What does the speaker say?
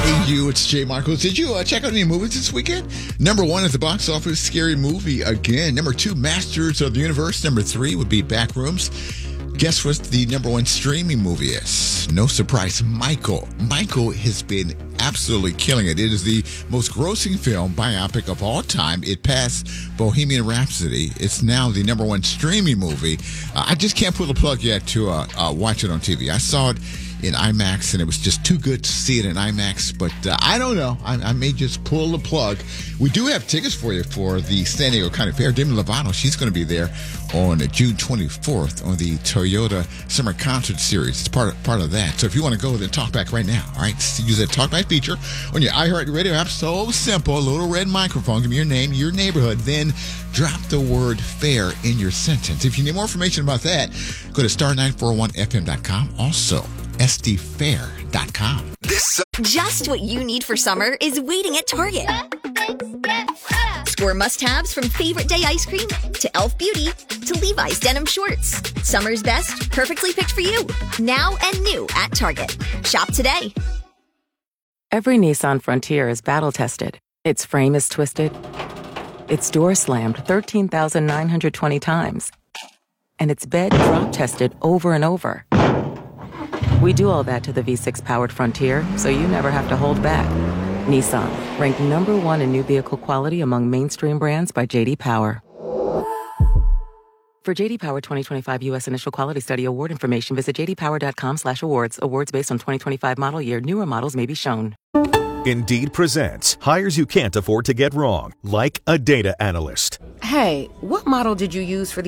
Hey, you, it's Jay Michaels. Did you check out any movies this weekend? Number 1 at the box office, Scary Movie again. Number 2, Masters of the Universe. Number 3 would be Backrooms. Guess what the number 1 streaming movie is? No surprise, Michael. Michael has been absolutely killing it. It is the most grossing film biopic of all time. It passed Bohemian Rhapsody. It's now the number 1 streaming movie. I just can't pull the plug yet to watch it on TV. I saw it in IMAX, and it was just too good to see it in IMAX, but I don't know. I may just pull the plug. We do have tickets for you for the San Diego County Fair. Demi Lovato, she's going to be there on June 24th on the Toyota Summer Concert Series. It's part of that. So if you want to go, then talk back right now. All right, use that talk back feature on your iHeartRadio app. So simple. A little red microphone. Give me your name, your neighborhood. Then drop the word fair in your sentence. If you need more information about that, go to star941fm.com. Also, sdfair.com. Just what you need for summer is waiting at Target. Score must-haves from favorite day ice cream to Elf Beauty to Levi's denim shorts. Summer's best, perfectly picked for you. Now and new at Target. Shop today. Every Nissan Frontier is battle-tested. Its frame is twisted. Its door slammed 13,920 times. And its bed drop-tested over and over. We do all that to the V6-powered Frontier, so you never have to hold back. Nissan, ranked number 1 in new vehicle quality among mainstream brands by J.D. Power. For J.D. Power 2025 U.S. Initial Quality Study award information, visit jdpower.com/awards. Awards based on 2025 model year. Newer models may be shown. Indeed presents hires you can't afford to get wrong, like a data analyst. Hey, what model did you use for the